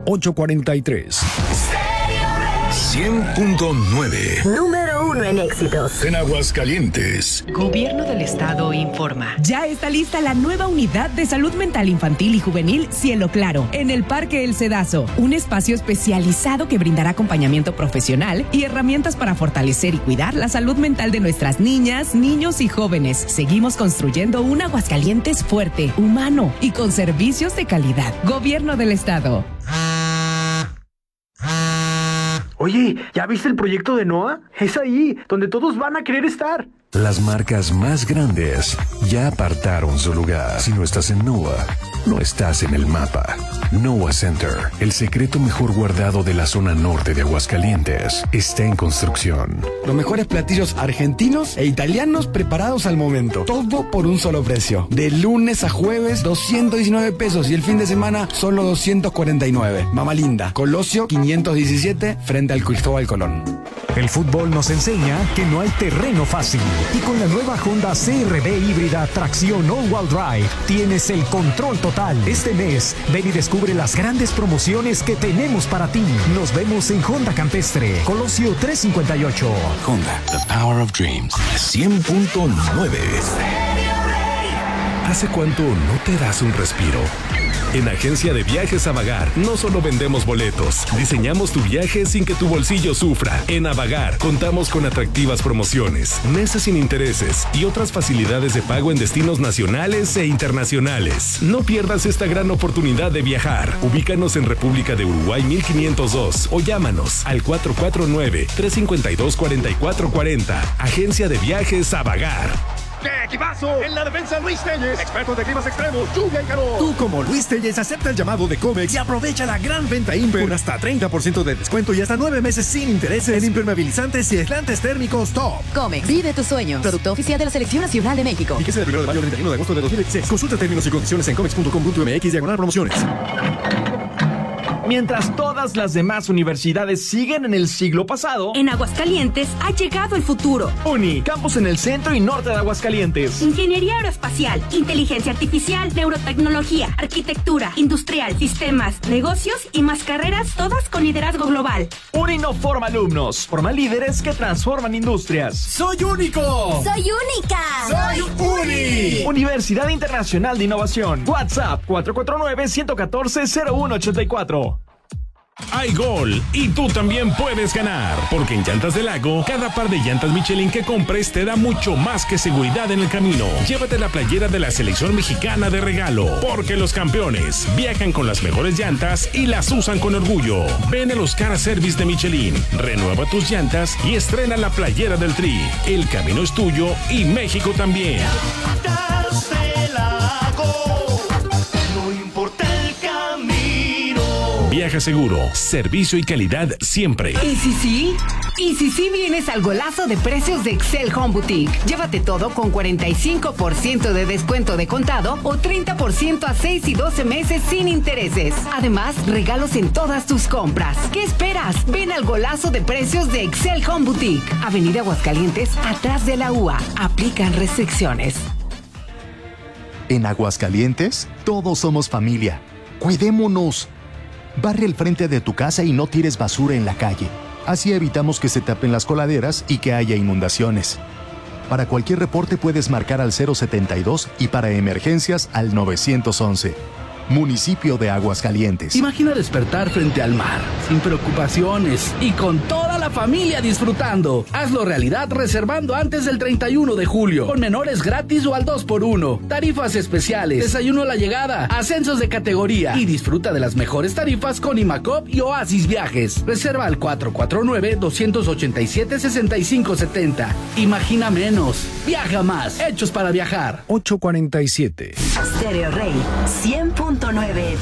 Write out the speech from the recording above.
843. 100.9. Número 1 en éxitos. En Aguascalientes. Gobierno del Estado informa. Ya está lista la nueva unidad de salud mental infantil y juvenil Cielo Claro en el Parque El Cedazo. Un espacio especializado que brindará acompañamiento profesional y herramientas para fortalecer y cuidar la salud mental de nuestras niñas, niños y jóvenes. Seguimos construyendo un Aguascalientes fuerte, humano y con servicios de calidad. Gobierno del Estado. Oye, ¿ya viste el proyecto de NOAA? Es ahí, donde todos van a querer estar. Las marcas más grandes ya apartaron su lugar. Si no estás en NOAA, no estás en el mapa. NOAA Center, el secreto mejor guardado de la zona norte de Aguascalientes, está en construcción. Los mejores platillos argentinos e italianos preparados al momento. Todo por un solo precio. De lunes a jueves, 219 pesos y el fin de semana, solo 249. Mama Linda, Colosio 517, frente al Cristóbal Colón. El fútbol nos enseña que no hay terreno fácil. Y con la nueva Honda CR-V híbrida tracción all-wheel drive, tienes el control total. Este mes, ven y descubre las grandes promociones que tenemos para ti. Nos vemos en Honda Campestre, Colosio 358. Honda, the power of dreams. 100.9. ¿Hace cuánto no te das un respiro? En Agencia de Viajes Avagar no solo vendemos boletos, diseñamos tu viaje sin que tu bolsillo sufra. En Avagar contamos con atractivas promociones, meses sin intereses y otras facilidades de pago en destinos nacionales e internacionales. No pierdas esta gran oportunidad de viajar. Ubícanos en República de Uruguay 1502 o llámanos al 449-352-4440. Agencia de Viajes Avagar. ¡Qué equipazo! En la defensa, Luis Telles, expertos de climas extremos, lluvia y calor. Tú, como Luis Telles, acepta el llamado de Comex y aprovecha la gran venta Imper con hasta 30% de descuento y hasta 9 meses sin intereses en impermeabilizantes y aislantes térmicos top. Comex, vive tus sueños. Producto oficial de la Selección Nacional de México. Y que sea del 1 de mayo al 31 de agosto de 2016. Consulta términos y condiciones en comex.com.mx/promociones. Mientras todas las demás universidades siguen en el siglo pasado, en Aguascalientes ha llegado el futuro. UNI, campus en el centro y norte de Aguascalientes. Ingeniería aeroespacial, inteligencia artificial, neurotecnología, arquitectura, industrial, sistemas, negocios y más carreras, todas con liderazgo global. UNI no forma alumnos, forma líderes que transforman industrias. ¡Soy único! ¡Soy única! ¡Soy UNI! Universidad Internacional de Innovación. WhatsApp 449-114-0184. Hay gol y tú también puedes ganar, porque en Llantas del Lago, cada par de llantas Michelin que compres te da mucho más que seguridad en el camino. Llévate la playera de la selección mexicana de regalo, porque los campeones viajan con las mejores llantas y las usan con orgullo. Ven a los Car Service de Michelin, renueva tus llantas y estrena la playera del Tri. El camino es tuyo y México también. Llantas del Lago, no importa el camino. Viaja seguro, servicio y calidad siempre. ¿Y si vienes al golazo de precios de Excel Home Boutique? Llévate todo con 45% de descuento de contado o 30% a 6 y 12 meses sin intereses. Además, regalos en todas tus compras. ¿Qué esperas? Ven al golazo de precios de Excel Home Boutique. Avenida Aguascalientes, atrás de la UA. Aplican restricciones. En Aguascalientes, todos somos familia. Cuidémonos. Barre el frente de tu casa y no tires basura en la calle. Así evitamos que se tapen las coladeras y que haya inundaciones. Para cualquier reporte puedes marcar al 072 y para emergencias al 911. Municipio de Aguascalientes. Imagina despertar frente al mar, sin preocupaciones y con toda la familia disfrutando. Hazlo realidad reservando antes del 31 de julio, con menores gratis o al 2x1. Tarifas especiales, desayuno a la llegada, ascensos de categoría y disfruta de las mejores tarifas con Imacop y Oasis Viajes. Reserva al 449-287-6570. Imagina menos, viaja más, hechos para viajar. 847. Stereo Rey 100.9